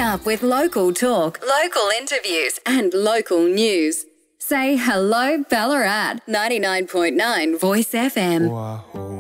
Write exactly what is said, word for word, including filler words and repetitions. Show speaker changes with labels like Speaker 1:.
Speaker 1: up with local talk, local interviews and local news. Say hello Ballarat. ninety-nine point nine Voice F M.
Speaker 2: Wahoo.